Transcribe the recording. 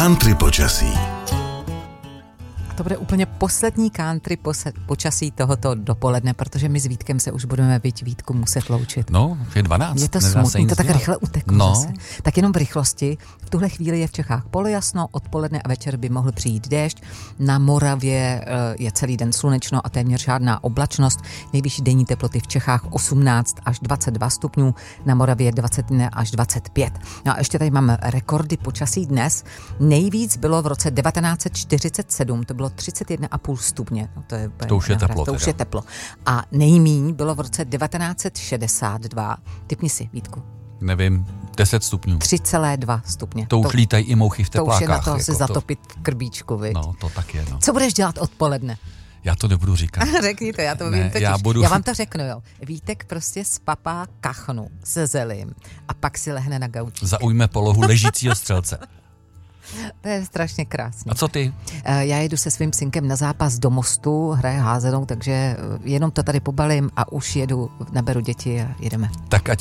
Country počasí. To bude úplně poslední country počasí tohoto dopoledne, protože my s Vítkem se už budeme, Vítku, muset loučit. No, je 12. Je to smutný, to tak rychle uteklo zase. Tak jenom v rychlosti. V tuhle chvíli je v Čechách polojasno, odpoledne a večer by mohl přijít déšť. Na Moravě je celý den slunečno a téměř žádná oblačnost. Nejvyšší denní teploty v Čechách 18 až 22 stupňů, na Moravě 21 až 25. No a ještě tady máme rekordy počasí dnes. Nejvíc bylo v roce 1947, to bylo 31,5 stupně. No to už je teplo. To už je teplo. A nejmíň bylo v roce 1962. Tipni si, Vítku. Nevím, 10 stupňů. 3,2 stupně. To už lítají i mouchy v teplákách. To už je na to jako si zatopit v krbíčku, viď? No, to tak je, no. Co budeš dělat odpoledne? Já to nebudu říkat. Řekni to, já to vím totiž. Já vám to řeknu, jo. Vítek prostě spapá kachnu se zelím a pak si lehne na gauči. Zaujme polohu ležícího střelce. To je strašně krásný. A co ty? Já jedu se svým synkem na zápas do Mostu, hraje házenou, takže jenom to tady pobalím a už jedu, naberu děti a jedeme. Tak ať